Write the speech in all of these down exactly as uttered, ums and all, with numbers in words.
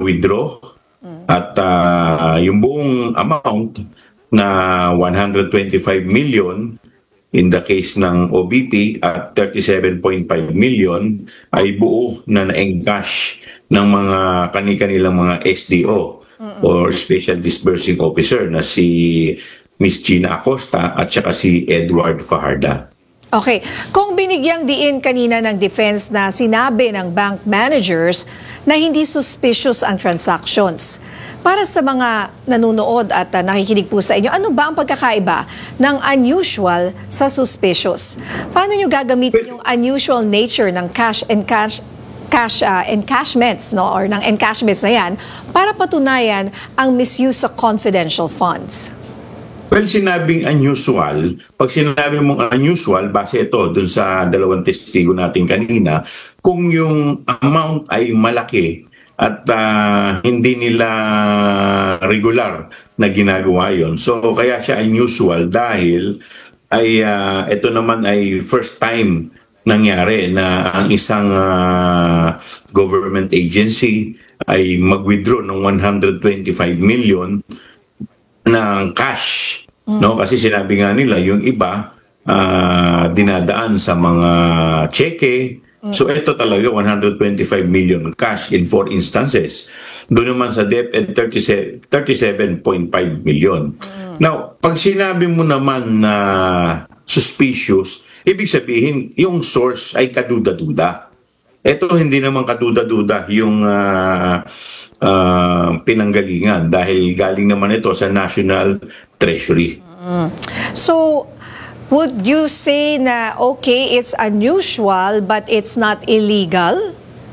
na-withdraw at uh, yung buong amount na one hundred twenty-five million in the case ng O B P at thirty-seven point five million ay buo na na-encash ng mga kani-kanilang mga S D O mm-hmm. or Special Disbursing Officer na si Miss Gina Acosta at saka si Edward Fajarda. Okay. Kung binigyang diin kanina ng defense na sinabi ng bank managers na hindi suspicious ang transactions, para sa mga nanonood at uh, nakikinig po sa inyo, ano ba ang pagkakaiba ng unusual sa suspicious? Paano nyo gagamitin yung unusual nature ng cash and cash cash uh, encashments, no, or ng encashments na yan para patunayan ang misuse sa confidential funds? Well, sinabing unusual, pag sinabi mong unusual, base ito dun sa dalawang testigo natin kanina, kung yung amount ay malaki at uh, hindi nila regular na ginagawa yon. So, kaya siya unusual dahil ay uh, ito naman ay first time nangyari na ang isang uh, government agency ay mag-withdraw ng one hundred twenty-five million ng cash. Mm. No? Kasi sinabi nga nila, yung iba uh, dinadaan sa mga cheque. So ito talaga one hundred twenty-five million cash in four instances. Doon naman sa DepEd thirty-seven point five million. Mm. Now, pag sinabi mo naman na suspicious, ibig sabihin yung source ay kaduda-duda. Ito hindi naman kaduda-duda yung uh, uh, pinanggalingan dahil galing naman ito sa National Treasury. Mm. So, would you say na, okay, it's unusual, but it's not illegal?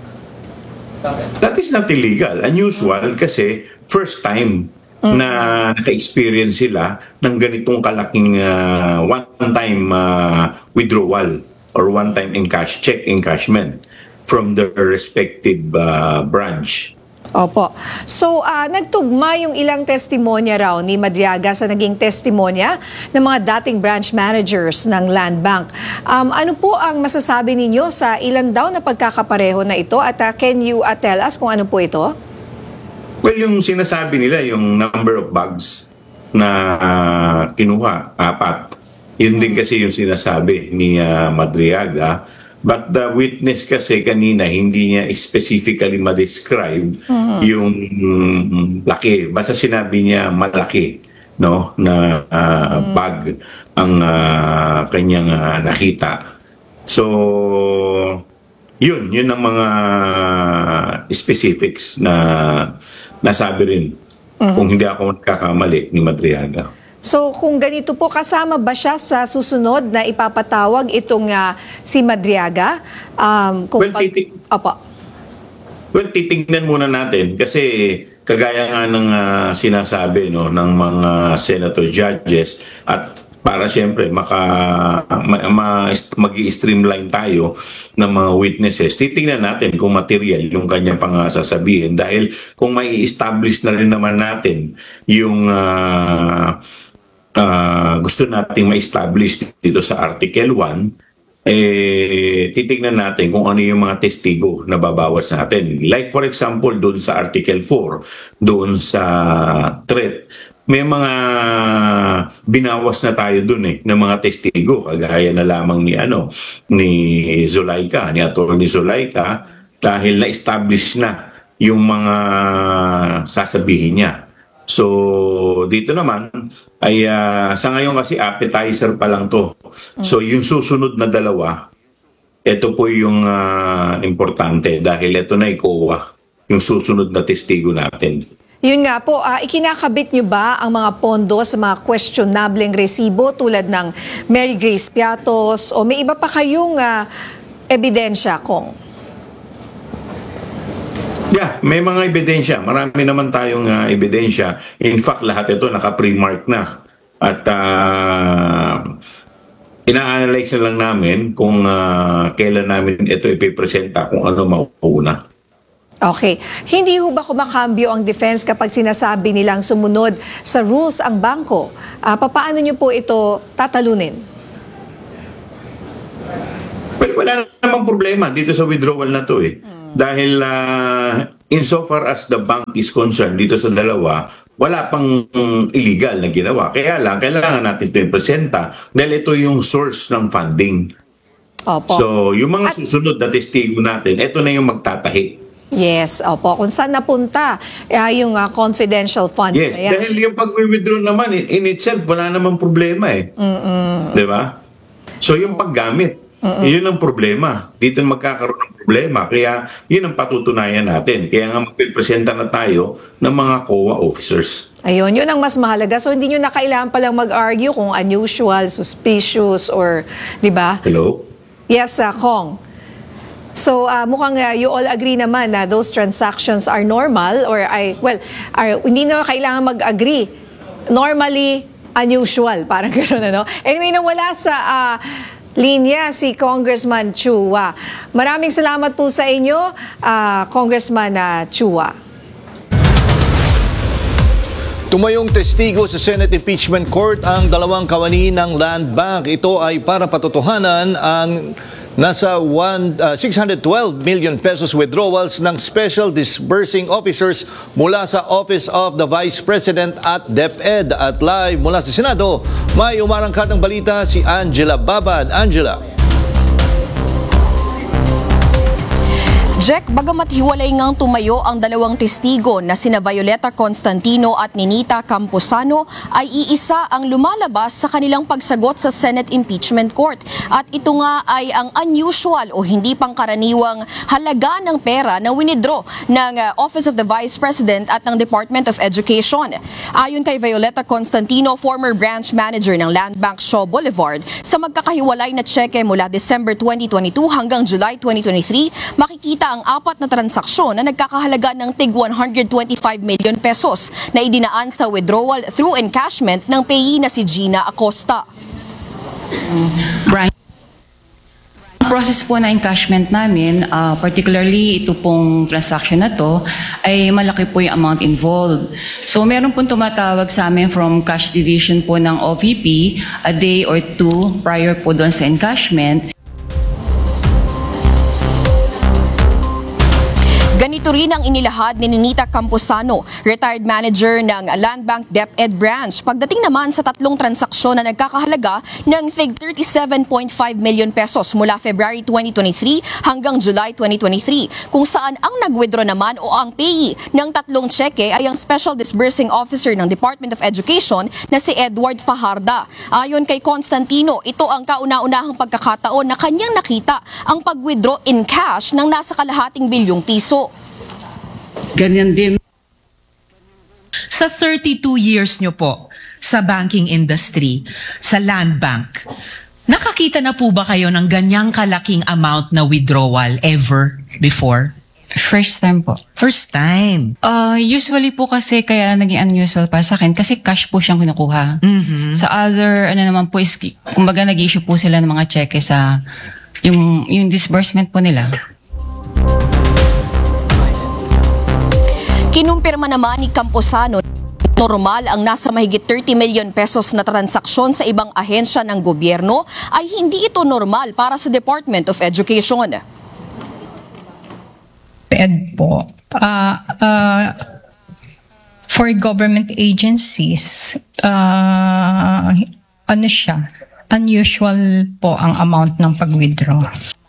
That is not illegal. Unusual kasi first time mm-hmm. na naka-experience sila ng ganitong kalaking uh, one-time uh, withdrawal or one-time encash, check encashment from their respective uh, branch. Opo. So, uh, nagtugma yung ilang testimonya raw ni Madriaga sa naging testimonya ng mga dating branch managers ng Land Bank. Um, ano po ang masasabi ninyo sa ilan daw na pagkakapareho na ito? At uh, can you uh, tell us kung ano po ito? Well, yung sinasabi nila, yung number of bags na uh, kinuha, apat. Yun din kasi yung sinasabi ni uh, Madriaga. But the witness kasi kanina hindi niya specifically ma-describe uh-huh. yung laki. Basta sinabi niya malaki, no, na uh, uh-huh. bag ang uh, kanyang uh, nakita. So, yun, yun ang mga specifics na nasabi rin. Uh-huh. Kung hindi ako magkakamali ni Madriaga. So kung ganito po, kasama ba siya sa susunod na ipapatawag itong uh, si Madriaga? Um, kung well, pag... titig... Opo. well, titignan muna natin kasi kagaya nga ng uh, sinasabi no, ng mga senator judges at para siyempre maka, ma, ma, mag-i-streamline tayo ng mga witnesses, titignan natin kung material yung kanyang pang sasabihin dahil kung may establish na rin naman natin yung uh, Uh, gusto nating ma-establish dito sa Article one, eh, titignan natin kung ano yung mga testigo na babawas natin. Like for example, doon sa Article four, doon sa threat, may mga binawas na tayo doon eh, ng mga testigo, kagaya na lamang ni, ano, ni Zulaika, ni Atty. Zulaika, dahil na-establish na yung mga sasabihin niya. So, dito naman, ay uh, sa ngayon kasi appetizer pa lang to. So, yung susunod na dalawa, ito po yung uh, importante dahil ito na ikuha yung susunod na testigo natin. Yun nga po, uh, ikinakabit nyo ba ang mga pondo sa mga questionableng resibo tulad ng Mary Grace Piatos o may iba pa kayong uh, ebidensya, Kong? Yeah, may mga ebidensya. Marami naman tayong uh, ebidensya. In fact, lahat ito naka-pre-mark na. At uh, ina-analyze na lang namin kung uh, kailan namin ito ipipresenta, kung ano mauuna. Okay. Hindi ho ba kumakambyo ang defense kapag sinasabi nilang sumunod sa rules ang bangko? Uh, papaano nyo po ito tatalunin? Well, wala namang problema dito sa withdrawal na to eh. Hmm. Dahil uh, insofar as the bank is concerned dito sa dalawa, wala pang mm, illegal na ginawa. Kaya lang, kailangan natin ito ipresenta dahil ito yung source ng funding. Opo. So, yung mga At- susunod na testigo natin, ito na yung magtatahi. Yes, opo. Kung saan napunta ah, yung ah, confidential funds Yes, na yan. dahil yung pag-withdraw naman, in, in itself, wala namang problema eh. Di ba? So, yung paggamit, yun ang problema. Dito magkakaroon ng problema. Kaya, yun ang patutunayan natin. Kaya nga magpipresenta na tayo ng mga C O A officers. Ayun, yun ang mas mahalaga. So, hindi nyo na kailangan palang mag-argue kung unusual, suspicious, or, di ba? Hello? Yes, uh, Kong. So, uh, mukhang uh, you all agree naman na those transactions are normal or, I, well, are, hindi na kailangan mag-agree. Normally, unusual. Parang gano'n, ano? Anyway, nawala sa uh, linya si Congressman Chua. Maraming salamat po sa inyo, uh, Congressman uh, Chua. Tumayong testigo sa Senate Impeachment Court ang dalawang kawani ng Land Bank. Ito ay para patotohanan ang nasa one, uh, six hundred twelve million pesos withdrawals ng Special Disbursing Officers mula sa Office of the Vice President at DepEd. At live mula sa Senado, may umarangkatang balita si Angela Babad. Angela. Jack, bagamat hiwalay ngang tumayo ang dalawang testigo na sina Violeta Constantino at Ninita Camposano, ay iisa ang lumalabas sa kanilang pagsagot sa Senate Impeachment Court. At ito nga ay ang unusual o hindi pangkaraniwang halaga ng pera na winidraw ng uh, Office of the Vice President at ng Department of Education. Ayon kay Violeta Constantino, former branch manager ng Land Bank Shaw Boulevard, sa magkakahiwalay na tseke mula December twenty twenty-two hanggang July twenty twenty-three, makikita ang apat na transaksyon na nagkakahalaga ng tig one hundred twenty-five million pesos na idinaan sa withdrawal through encashment ng payee na si Gina Acosta. Brian, ang process po na encashment namin, uh, particularly ito pong transaction na to, ay malaki po yung amount involved. So meron pong tumatawag sa amin from cash division po ng O V P a day or two prior po doon sa encashment. Ganito rin ang inilahad ni Ninita Camposano, retired manager ng Land Bank DepEd branch. Pagdating naman sa tatlong transaksyon na nagkakahalaga ng tig thirty-seven point five million pesos mula February twenty twenty-three hanggang July twenty twenty-three, kung saan ang nag-withdraw naman o ang payee ng tatlong tseke ay ang Special Disbursing Officer ng Department of Education na si Edward Fajarda. Ayon kay Constantino, ito ang kauna-unahang pagkakataon na kanyang nakita ang pag-withdraw in cash ng nasa kalahating bilyong piso. Ganyan din. Sa thirty-two years nyo po sa banking industry, sa Land Bank, nakakita na po ba kayo ng ganyang kalaking amount na withdrawal ever before? First time po. First time. Uh, usually po kasi kaya naging unusual para sa akin kasi cash po siyang kinukuha. Mhm. Sa other, ano naman po, is, kumbaga nag-issue po sila ng mga cheque sa yung, yung disbursement po nila. Kinumpirma naman ni Camposano normal ang nasa mahigit thirty million pesos na transaksyon sa ibang ahensya ng gobyerno ay hindi ito normal para sa Department of Education. Ed po, uh, uh, for government agencies, uh, ano siya, unusual po ang amount ng pag-withdraw.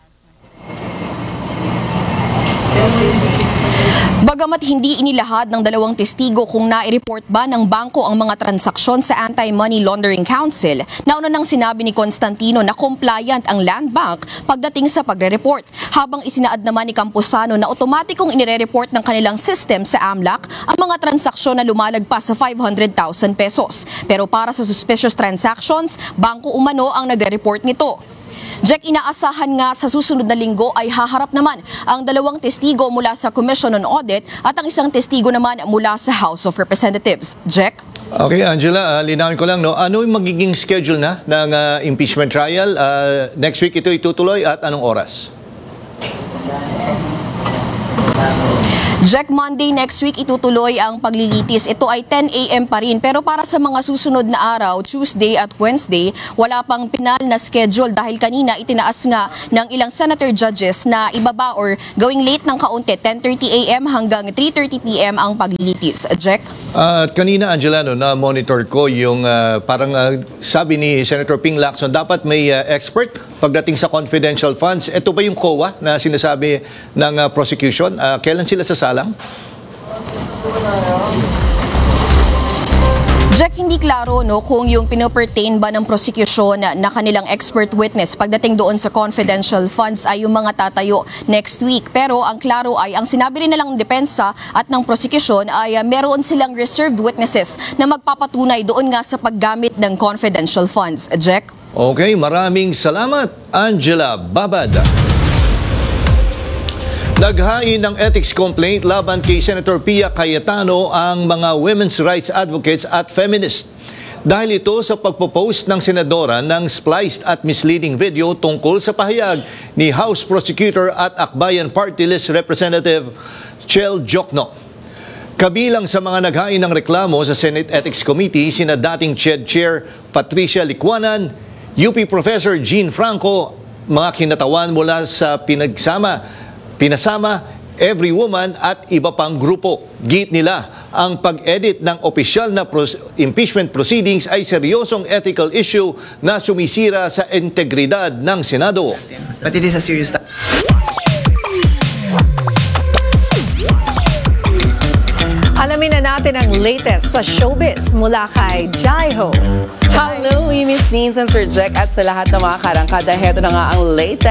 Bagamat hindi inilahad ng dalawang testigo kung nai-report ba ng bangko ang mga transaksyon sa Anti-Money Laundering Council, nauna nang sinabi ni Constantino na compliant ang Land Bank pagdating sa pagre-report. Habang isinaad naman ni Camposano na otomatikong inire-report ng kanilang system sa A M L A C ang mga transaksyon na lumalagpas sa five hundred thousand pesos. Pero para sa suspicious transactions, bangko umano ang nagre-report nito. Jack, inaasahan nga sa susunod na linggo ay haharap naman ang dalawang testigo mula sa Commission on Audit at ang isang testigo naman mula sa House of Representatives. Jack? Okay, Angela, uh, linawin ko lang, no? Ano yung magiging schedule na ng uh, impeachment trial? Uh, next week ito itutuloy at anong oras? Jack, Monday next week itutuloy ang paglilitis. Ito ay ten a m pa rin. Pero para sa mga susunod na araw, Tuesday at Wednesday, wala pang pinal na schedule dahil kanina itinaas nga ng ilang senator judges na ibaba or gawing late ng kaunti, ten thirty a m hanggang three thirty p m ang paglilitis. Jack? At kanina, Angela, no, na-monitor ko yung ah, parang ah, sabi ni Senator Ping Lacson, dapat may ah, expert pagdating sa confidential funds. Ito ba yung C O A na sinasabi ng ah, prosecution? Ah, kailan sila sasalang? Jack, hindi klaro no kung yung pinopertain ba ng prosecution na, na kanilang expert witness pagdating doon sa confidential funds ay yung mga tatayo next week. Pero ang klaro ay ang sinabi rin nalang ng depensa at ng prosecution ay uh, meron silang reserved witnesses na magpapatunay doon nga sa paggamit ng confidential funds. Jack? Okay, maraming salamat, Angela Babad. Naghain ng ethics complaint laban kay Senator Pia Cayetano ang mga women's rights advocates at feminists. Dahil ito sa pagpo-post ng senadora ng spliced at misleading video tungkol sa pahayag ni House Prosecutor at Akbayan Party List Representative Chel Jokno. Kabilang sa mga naghain ng reklamo sa Senate Ethics Committee, sina dating C H E D Chair Patricia Licuanan, U P Professor Jean Franco, mga kinatawan mula sa pinagsama Pinasama, Every Woman at iba pang grupo. Git nila, ang pag-edit ng opisyal na pros- impeachment proceedings ay seryosong ethical issue na sumisira sa integridad ng Senado. But it is a serious topic. Alamin na natin ang latest sa showbiz mula kay Jai Ho. Hello, Miss Nins and Sir Jack at sa lahat ng mga karangkada. Heto na nga ang latest